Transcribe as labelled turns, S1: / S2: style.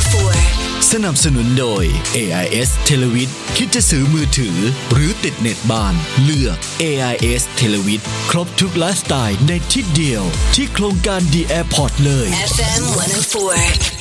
S1: 104สนับสนุนโดย AIS Televid คิดจะซื้อมือถือหรือติดเน็ตบ้านเลือก AIS Televid ครบทุกไลฟ์สไตล์ในที่เดียวที่โครงการ The Airport เลย
S2: FM 104